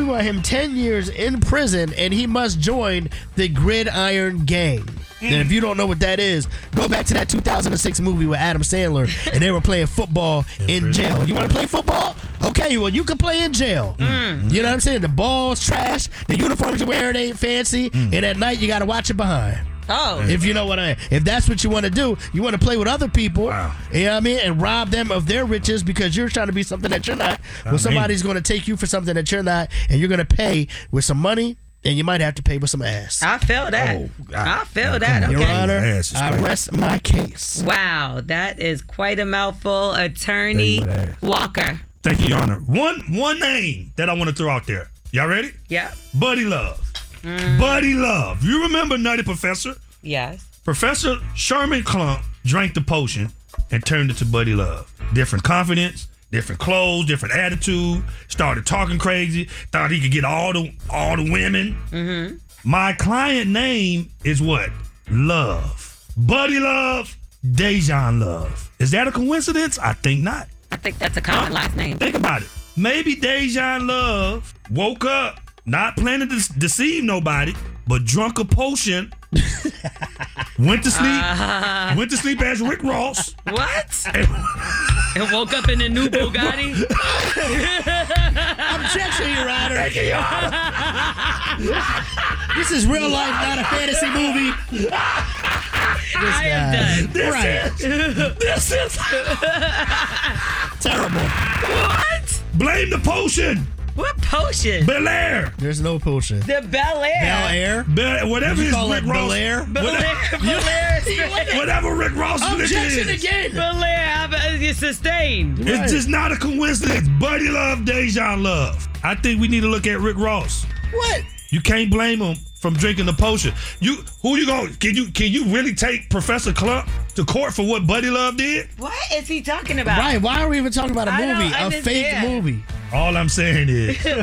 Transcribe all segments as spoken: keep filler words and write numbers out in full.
we want him ten years in prison, and he must join the Gridiron Gang. And if you don't know what that is, go back to that two thousand six movie with Adam Sandler, and they were playing football in jail. You want to play football? Okay, well, you can play in jail. Mm. You know what I'm saying? The ball's trash, the uniforms you're wearing ain't fancy, mm. and at night you got to watch it behind. Oh. If you know what I mean. If that's what you want to do, you want to play with other people, wow. you know what I mean, and rob them of their riches because you're trying to be something that you're not. Well, somebody's going to take you for something that you're not, and you're going to pay with some money. And you might have to pay with some ass. I feel that. Oh, I, I feel that. Okay. Your Honor, I rest my case. Wow, that is quite a mouthful. Attorney Walker. Thank you, Your Honor. One one name that I want to throw out there. Y'all ready? Yeah. Buddy Love. Mm. Buddy Love. You remember Nutty Professor? Yes. Professor Sherman Klump drank the potion and turned into Buddy Love. Different confidence. Different clothes, different attitude. Started talking crazy. Thought he could get all the all the women. Mm-hmm. My client name is what? Love. Buddy Love. Dejan Love. Is that a coincidence? I think not. I think that's a common last name. Think about it. Maybe Dejan Love woke up not planning to deceive nobody, but drunk a potion. Went to sleep. Uh, went to sleep as Rick Ross. What? And, and woke up in a new Bugatti. Objection, Your Honor. Thank you, Your Honor. This is real life, not a fantasy movie. This I am done. This right. is. This is terrible. What? Blame the potion. What potion? Bel Air. There's no potion. The Bel Air. Bel Air. Bel, whatever his Rick Ross. Bel Air. Bel Air. Bel Air. Whatever Rick Ross Objection is. again. Bel Air. It's sustained. It's right. Just not a coincidence. Buddy Love, Dejan Love. I think we need to look at Rick Ross. What? You can't blame him from drinking the potion. You who you going? Can you can you really take Professor Klump to court for what Buddy Love did? What is he talking about? Right. Why are we even talking about a movie? A fake movie. All I'm saying is, I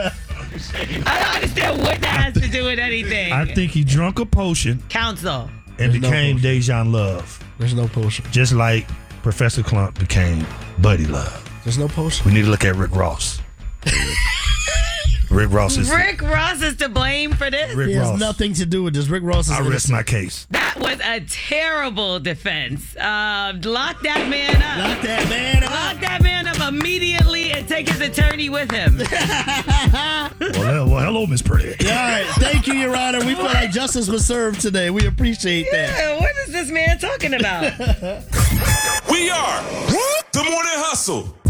don't understand what that has to do with anything. I think he drunk a potion. Counsel. And There's became no Dejan Love. There's no potion. Just like Professor Klump became Buddy Love. There's no potion. We need to look at Rick Ross. Rick Ross is Rick Ross is to blame for this? Rick He has Ross. nothing to do with this. Rick Ross is I rest innocent. my case. That was a terrible defense. Uh, lock that man up. Lock that man up. Lock that man up immediately and take his attorney with him. well, well, hello, Miss Pretty. All right. Thank you, Your Honor. We feel like justice was served today. We appreciate that. Yeah, what is this man talking about? We are The Morning Hustle.